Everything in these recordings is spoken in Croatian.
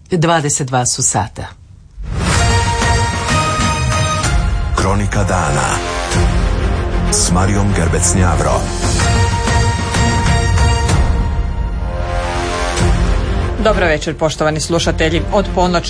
22 su sata. Kronika dana s Marijom Gerbec-Njavro. Dobro večer, poštovani slušatelji. Od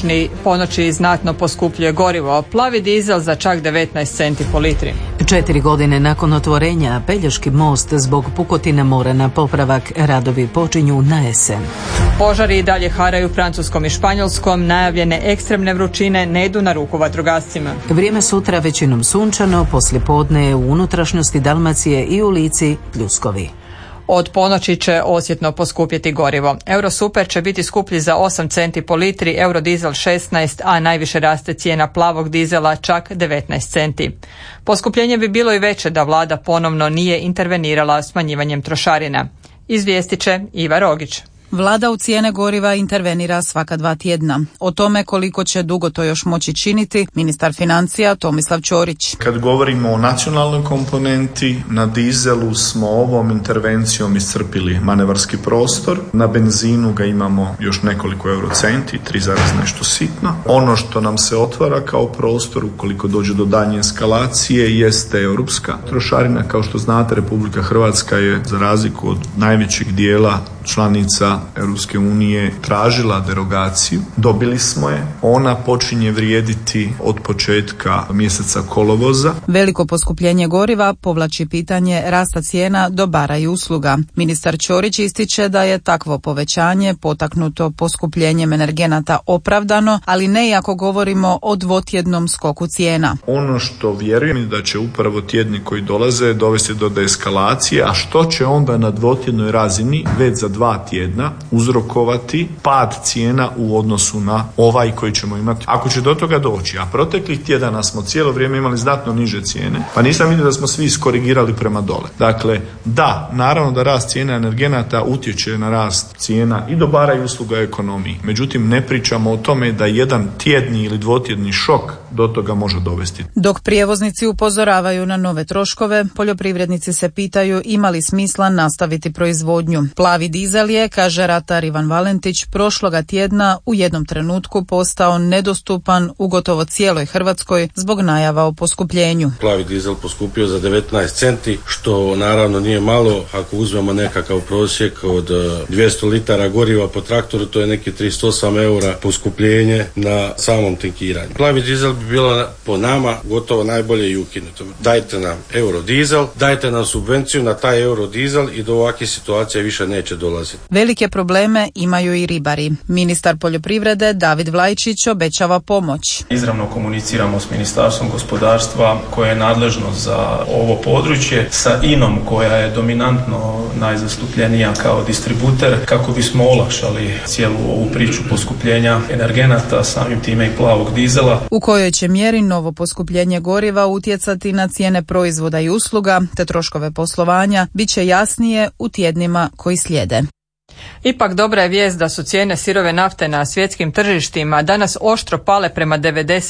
ponoći znatno poskupljuje gorivo. Plavi dizel za čak 19 centi po litri. 4 godine nakon otvorenja, Pelješki most zbog pukotine mora na popravak, radovi počinju na jesen. Požari i dalje haraju u Francuskom i Španjolskom, najavljene ekstremne vrućine ne idu na ruku vatrogascima. Vrijeme sutra većinom sunčano, poslijepodne u unutrašnjosti Dalmacije i u Lici pljuskovi. Od ponoći će osjetno poskupjeti gorivo. Eurosuper će biti skuplji za 8 centi po litri, Eurodizel 16, a najviše raste cijena plavog dizela čak 19 centi. Poskupljenje bi bilo i veće da vlada ponovno nije intervenirala smanjivanjem trošarina. Izvijestit će Iva Rogić. Vlada u cijene goriva intervenira svaka 2 tjedna. O tome koliko će dugo to još moći činiti, ministar financija Tomislav Ćorić. Kad govorimo o nacionalnoj komponenti, na dizelu smo ovom intervencijom iscrpili manevarski prostor, na benzinu ga imamo još nekoliko eurocenti, 3, nešto sitno. Ono što nam se otvara kao prostor, ukoliko dođe do daljnje eskalacije, jeste europska trošarina. Kao što znate, Republika Hrvatska je, za razliku od najvećeg dijela članica Europske unije, tražila derogaciju. Dobili smo je. Ona počinje vrijediti od početka mjeseca kolovoza. Veliko poskupljenje goriva povlači pitanje rasta cijena dobara i usluga. Ministar Ćorić ističe da je takvo povećanje potaknuto poskupljenjem energenata opravdano, ali ne i ako govorimo o dvotjednom skoku cijena. Ono što vjerujem da će upravo tjedni koji dolaze dovesti do deeskalacije, a što će onda na dvotjednoj razini već za 2 tjedna uzrokovati pad cijena u odnosu na ovaj koji ćemo imati. Ako će do toga doći, a proteklih tjedana smo cijelo vrijeme imali znatno niže cijene, pa nisam vidio da smo svi iskorigirali prema dole. Dakle, da, naravno da rast cijena energenata utječe na rast cijena i dobara i usluga u ekonomiji. Međutim, ne pričamo o tome da jedan tjedni ili dvotjedni šok do toga može dovesti. Dok prijevoznici upozoravaju na nove troškove, poljoprivrednici se pitaju ima li smisla nastaviti proizvodnju. Plavi dizel je, kaže ratar Ivan Valentić, prošloga tjedna u jednom trenutku postao nedostupan u gotovo cijeloj Hrvatskoj zbog najava o poskupljenju. Plavi dizel poskupio za 19 centi, što naravno nije malo. Ako uzmemo nekakav prosjek od 200 litara goriva po traktoru, to je neki 38 eura poskupljenje na samom tankiranju. Plavi dizel bi bilo po nama gotovo najbolje i ukinuto. Dajte nam eurodizel, dajte nam subvenciju na taj eurodizel i do ovakvih situacija više neće dolaziti. Velike probleme imaju i ribari. Ministar poljoprivrede David Vlajčić obećava pomoć. Izravno komuniciramo s Ministarstvom gospodarstva koje je nadležno za ovo područje, sa INOM koja je dominantno najzastupljenija kao distributer, kako bismo olakšali cijelu ovu priču poskupljenja energenata, samim time i plavog dizela. U kojoj će mjeri novo poskupljenje goriva utjecati na cijene proizvoda i usluga te troškove poslovanja bit će jasnije u tjednima koji slijede. Ipak dobra je vijest da su cijene sirove nafte na svjetskim tržištima danas oštro pale prema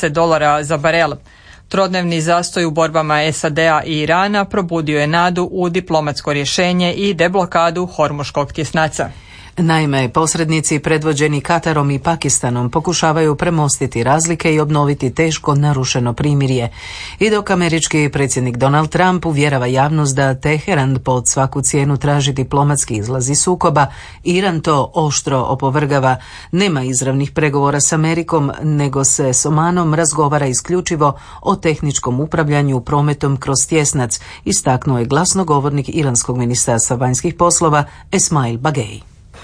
$90 za barel. Trodnevni zastoj u borbama SAD-a i Irana probudio je nadu u diplomatsko rješenje i deblokadu Hormuškog tjesnaca. Naime, posrednici predvođeni Katarom i Pakistanom pokušavaju premostiti razlike i obnoviti teško narušeno primirje. I dok američki predsjednik Donald Trump uvjerava javnost da Teheran pod svaku cijenu traži diplomatski izlaz iz sukoba, Iran to oštro opovrgava. Nema izravnih pregovora s Amerikom, nego se s Omanom razgovara isključivo o tehničkom upravljanju prometom kroz tjesnac, istaknuo je glasnogovornik Iranskog ministarstva vanjskih poslova Esmail Bagei.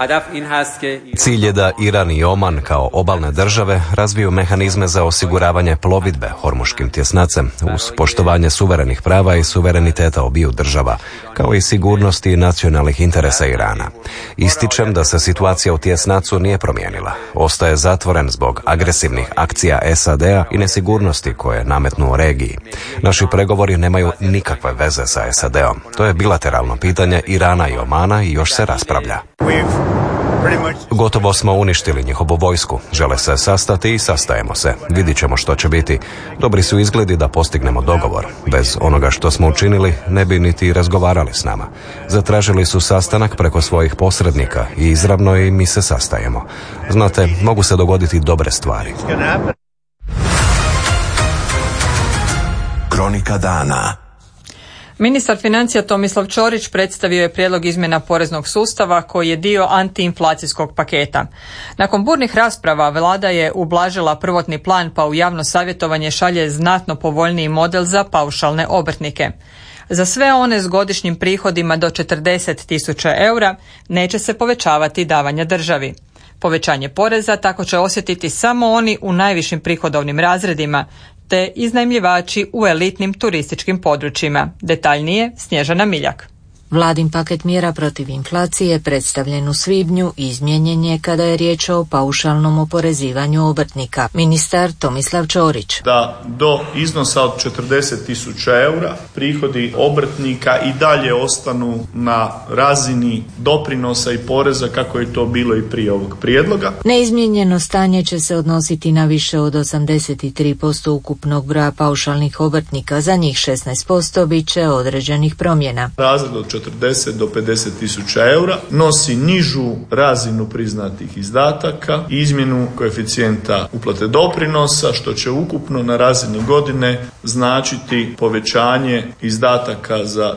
Cilj je da Iran i Oman kao obalne države razviju mehanizme za osiguravanje plovidbe Hormuškim tjesnacem uz poštovanje suverenih prava i suvereniteta obiju država, kao i sigurnosti i nacionalnih interesa Irana. Ističem da se situacija u tjesnacu nije promijenila. Ostaje zatvoren zbog agresivnih akcija SAD-a i nesigurnosti koje nametnu u regiji. Naši pregovori nemaju nikakve veze sa SAD-om. To je bilateralno pitanje Irana i Omana i još se raspravlja. Gotovo smo uništili njihovu vojsku. Žele se sastati i sastajemo se. Vidit ćemo što će biti. Dobri su izgledi da postignemo dogovor. Bez onoga što smo učinili ne bi niti razgovarali s nama. Zatražili su sastanak preko svojih posrednika i izravno i mi se sastajemo. Znate, mogu se dogoditi dobre stvari. Kronika dana. Ministar financija Tomislav Ćorić predstavio je prijedlog izmjena poreznog sustava koji je dio antiinflacijskog paketa. Nakon burnih rasprava vlada je ublažila prvotni plan pa u javno savjetovanje šalje znatno povoljniji model za paušalne obrtnike. Za sve one s godišnjim prihodima do 40.000 eura neće se povećavati davanja državi. Povećanje poreza tako će osjetiti samo oni u najvišim prihodovnim razredima, te iznajmljivači u elitnim turističkim područjima. Detaljnije Snježana Miljak. Vladin paket mjera protiv inflacije predstavljen u svibnju izmijenjen je kada je riječ o paušalnom oporezivanju obrtnika. Ministar Tomislav Ćorić. Da do iznosa od 40.000 eura prihodi obrtnika i dalje ostanu na razini doprinosa i poreza kako je to bilo i prije ovog prijedloga. Neizmijenjeno stanje će se odnositi na više od 83% ukupnog broja paušalnih obrtnika. Za njih 16% bit će određenih promjena. Razred od 40 do 50.000 eura nosi nižu razinu priznatih izdataka i izmjenu koeficijenta uplate doprinosa, što će ukupno na razini godine značiti povećanje izdataka za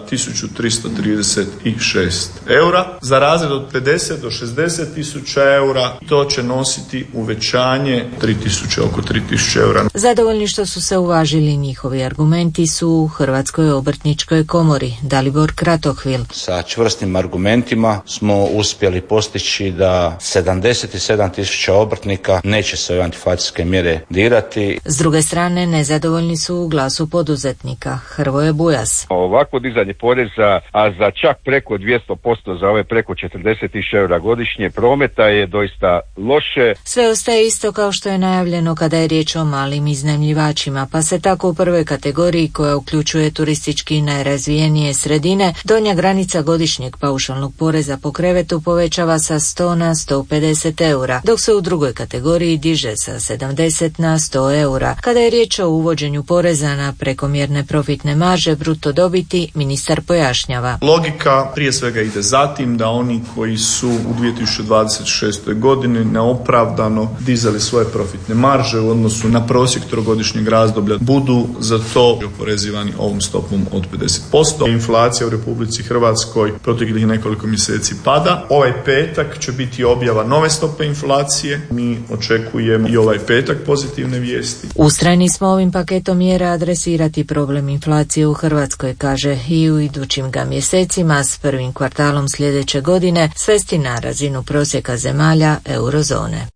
1.336 eura. Za razred od 50 do 60.000 eura to će nositi uvećanje oko 3.000 eura. Zadovoljni što su se uvažili njihovi argumenti su u Hrvatskoj obrtničkoj komori. Dalibor Kratohvil. Sa čvrstim argumentima smo uspjeli postići da 77.000 obrtnika neće se ove antiinflacijske mjere dirati. S druge strane, nezadovoljni su u Glasu poduzetnika. Hrvoje Bujas. Ovako dizanje poreza, a za čak preko 200% za ove preko 40.000 eura godišnje prometa je doista loše. Sve ostaje isto kao što je najavljeno kada je riječ o malim iznajmljivačima, pa se tako u prvoj kategoriji koja uključuje turistički najrazvijenije sredine, donja granica godišnjeg paušalnog poreza po krevetu povećava sa 100 na 150 eura, dok se u drugoj kategoriji diže sa 70 na 100 eura. Kada je riječ o uvođenju poreza na prekomjerne profitne marže bruto dobiti, ministar pojašnjava. Logika prije svega ide zatim da oni koji su u 2026. godini neopravdano dizali svoje profitne marže u odnosu na prosjek trogodišnjeg razdoblja budu za to oporezivani ovom stopom od 50%. Inflacija u Republici Hrvatskoj proteklih nekoliko mjeseci pada. Ovaj petak će biti objava nove stope inflacije. Mi očekujemo i ovaj petak pozitivne vijesti. Ustrajni smo ovim paketom mjera adresirati problem inflacije u Hrvatskoj, kaže, i u idućim ga mjesecima s prvim kvartalom sljedeće godine svesti na razinu prosjeka zemalja eurozone.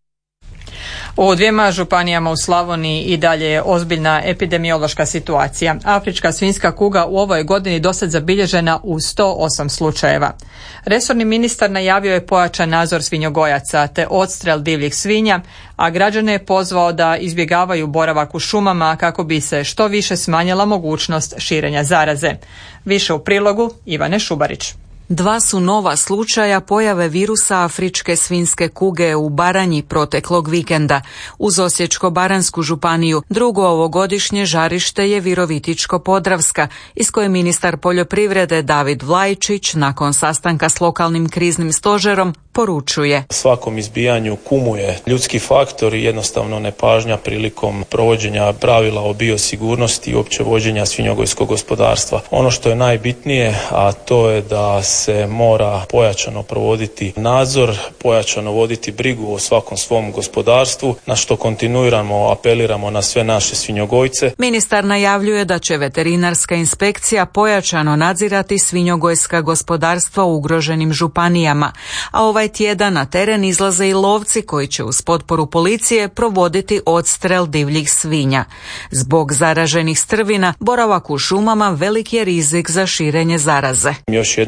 U dvijema županijama u Slavoniji i dalje je ozbiljna epidemiološka situacija. Afrička svinjska kuga u ovoj godini dosad zabilježena u 108 slučajeva. Resorni ministar najavio je pojačan nadzor svinjogojaca te odstrel divljih svinja, a građane je pozvao da izbjegavaju boravak u šumama kako bi se što više smanjila mogućnost širenja zaraze. Više u prilogu Ivane Šubarić. Dva su nova slučaja pojave virusa afričke svinjske kuge u Baranji proteklog vikenda. Uz Osječko-baranjsku županiju drugo ovogodišnje žarište je Virovitičko-podravska, iz koje ministar poljoprivrede David Vlajčić nakon sastanka s lokalnim kriznim stožerom poručuje. Svakom izbijanju kumuje ljudski faktor i jednostavno nepažnja prilikom provođenja pravila o biosigurnosti i uopće vođenja svinjogojskog gospodarstva. Ono što je najbitnije, a to je da se mora pojačano provoditi nadzor, pojačano voditi brigu o svakom svom gospodarstvu, na što kontinuirano apeliramo na sve naše svinjogojce. Ministar najavljuje da će veterinarska inspekcija pojačano nadzirati svinjogojska gospodarstva u ugroženim županijama, a ovaj tjedan na teren izlaze i lovci koji će uz potporu policije provoditi odstrel divljih svinja. Zbog zaraženih strvina, boravak u šumama velik je rizik za širenje zaraze. Još jednom apeliramo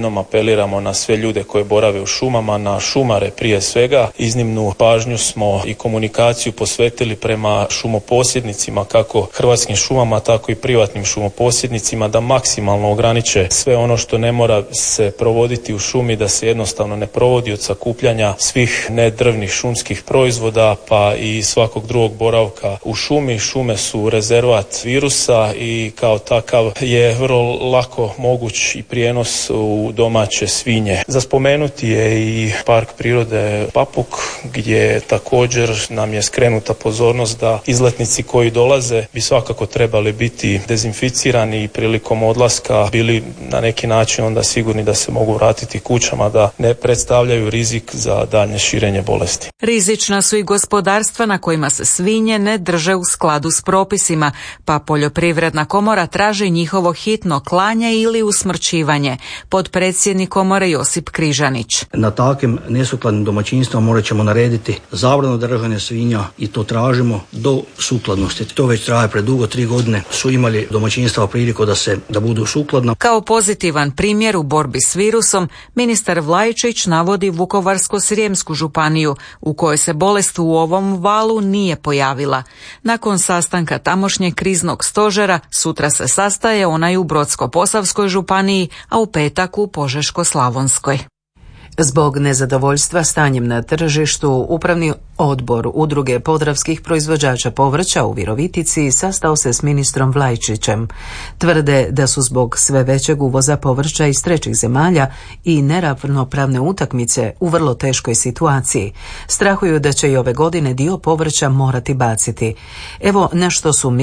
apeliramo na sve ljude koji borave u šumama, na šumare prije svega. Iznimnu pažnju smo i komunikaciju posvetili prema šumoposjednicima, kako Hrvatskim šumama, tako i privatnim šumoposjednicima, da maksimalno ograniče sve ono što ne mora se provoditi u šumi, da se jednostavno ne provodi od sakupljanja svih nedrvnih šumskih proizvoda pa i svakog drugog boravka u šumi. Šume su rezervat virusa i kao takav je vrlo lako moguć i prijenos u domaće svinje. Za spomenuti je i park prirode Papuk, gdje također nam je skrenuta pozornost da izletnici koji dolaze bi svakako trebali biti dezinficirani i prilikom odlaska bili na neki način onda sigurni da se mogu vratiti kućama, da ne predstavljaju rizik za daljnje širenje bolesti. Rizična su i gospodarstva na kojima se svinje ne drže u skladu s propisima, pa Poljoprivredna komora traži njihovo hitno klanje ili usmrćivanje. Potpredsjednik komore Josip Križanić. Na takvim nesukladnim domaćinstvima morat ćemo narediti zabranu držanja svinja i to tražimo do sukladnosti. To već traje predugo, 3 godine su imali domaćinstva priliku da budu sukladna. Kao pozitivan primjer u borbi s virusom, ministar Vlajčić navodi Vukovarsko-srijemsku županiju, u kojoj se bolest u ovom valu nije pojavila. Nakon sastanka tamošnjeg kriznog stožera, sutra se sastaje onaj u Brodsko-posavskoj županiji, a u petak u Požeško-slavonskoj. Zbog nezadovoljstva stanjem na tržištu, Upravni odbor Udruge podravskih proizvođača povrća u Virovitici sastao se s ministrom Vlajčićem. Tvrde da su zbog sve većeg uvoza povrća iz trećih zemalja i neravnopravne utakmice u vrlo teškoj situaciji. Strahuju da će i ove godine dio povrća morati baciti. Evo na što su